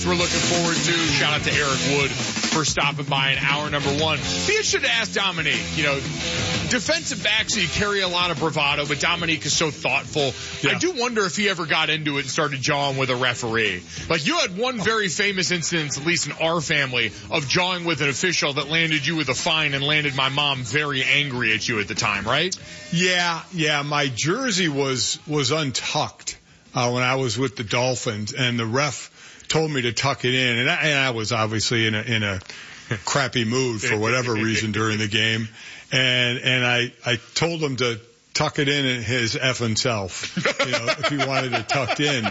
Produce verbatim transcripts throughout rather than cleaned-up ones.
We're looking forward to. Shout out to Eric Wood for stopping by in hour number one. Be interested to ask Dominique, you know, defensive backs, you carry a lot of bravado, but Dominique is so thoughtful. Yeah. I do wonder if he ever got into it and started jawing with a referee. Like, you had one very famous instance, at least in our family, of jawing with an official that landed you with a fine and landed my mom very angry at you at the time, right? Yeah, yeah. My jersey was, was untucked, uh, when I was with the Dolphins, and the ref told me to tuck it in, and I, and I was obviously in a, in a crappy mood for whatever reason during the game. And, and I, I told him to tuck it in his effing self, you know, if he wanted it tucked in.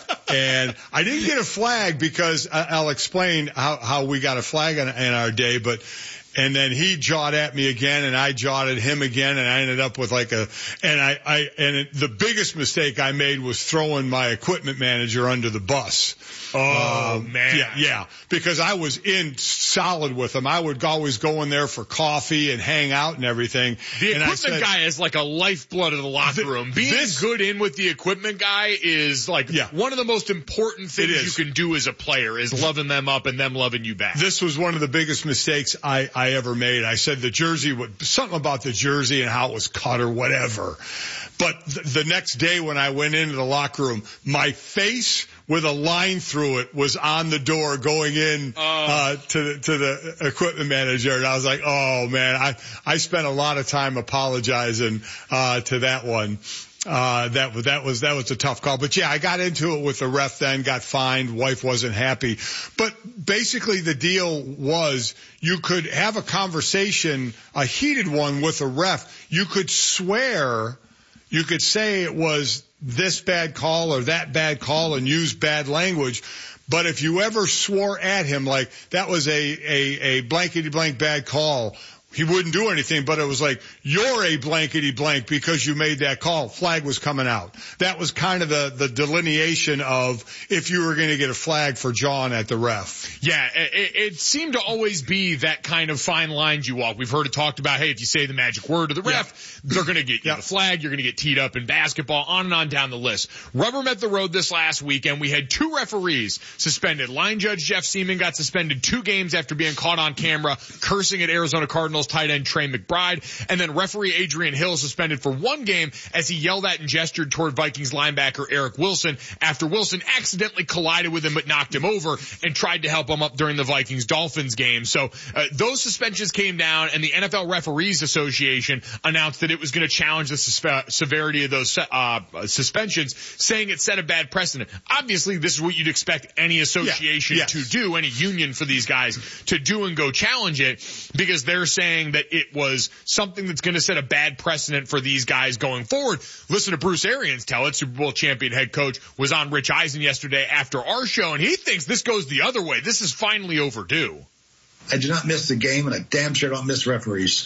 And I didn't get a flag because I, I'll explain how, how we got a flag in, in our day, but and then he jawed at me again, and I jawed at him again, and I ended up with like a, and I, I, and it, the biggest mistake I made was throwing my equipment manager under the bus. Oh, um, man. Yeah, yeah. Because I was in solid with him. I would always go in there for coffee and hang out and everything. The and equipment said, guy is like a lifeblood of the locker room. Being this, good in with the equipment guy is like yeah, one of the most important things you can do as a player is loving them up and them loving you back. This was one of the biggest mistakes I, I ever made. I said the jersey, would, something about the jersey and how it was cut or whatever. But th- the next day when I went into the locker room, my face with a line through it was on the door going in uh, to the, to the equipment manager, and I was like, "Oh man, I I spent a lot of time apologizing uh, to that one." Uh, that was, that was, that was a tough call. But yeah, I got into it with the ref then, got fined, wife wasn't happy. But basically the deal was you could have a conversation, a heated one with a ref. You could swear, you could say it was this bad call or that bad call and use bad language. But if you ever swore at him like that was a, a, a blankety blank bad call, he wouldn't do anything, but it was like, you're a blankety blank because you made that call. Flag was coming out. That was kind of the, the delineation of if you were going to get a flag for jawing at the ref. Yeah, it, it seemed to always be that kind of fine lines you walk. We've heard it talked about, hey, if you say the magic word to the ref, yeah, they're going to get you yeah. the flag, you're going to get teed up in basketball, on and on down the list. Rubber met the road this last weekend. We had two referees suspended. Line judge Jeff Seaman got suspended two games after being caught on camera cursing at Arizona Cardinals tight end Trey McBride, and then referee Adrian Hill suspended for one game as he yelled at and gestured toward Vikings linebacker Eric Wilson after Wilson accidentally collided with him but knocked him over and tried to help him up during the Vikings-Dolphins game. So uh, those suspensions came down, and the N F L Referees Association announced that it was going to challenge the sus- severity of those uh, suspensions, saying it set a bad precedent. Obviously, this is what you'd expect any association yeah. yes. to do, any union for these guys to do and go challenge it, because they're saying that it was something that's going to set a bad precedent for these guys going forward. Listen to Bruce Arians tell it. Super Bowl champion head coach was on Rich Eisen yesterday after our show, and he thinks this goes the other way. This is finally overdue. I do not miss the game, and I damn sure don't miss referees.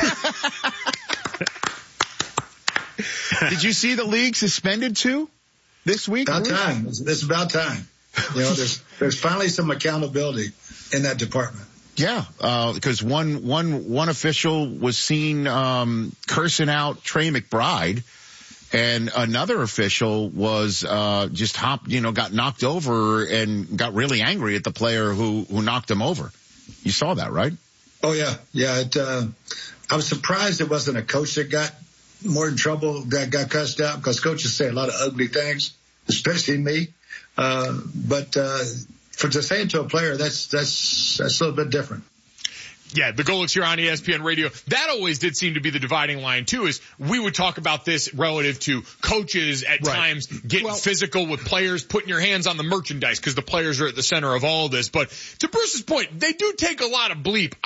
Did you see the league suspended too this week? About time. It's, it's about time. You know, there's there's finally some accountability in that department. Yeah, uh, because one, one, one official was seen, um, cursing out Trey McBride, and another official was, uh, just hopped, you know, got knocked over and got really angry at the player who, who knocked him over. You saw that, right? Oh yeah. Yeah. It, uh, I was surprised it wasn't a coach that got more in trouble, that got cussed out, because coaches say a lot of ugly things, especially me. Uh, but, uh, For to say it to a player, that's that's that's a little bit different. Yeah, the Golics here on E S P N Radio. That always did seem to be the dividing line too, is we would talk about this relative to coaches at right. times getting well, physical with players, putting your hands on the merchandise because the players are at the center of all this. But to Bruce's point, they do take a lot of bleep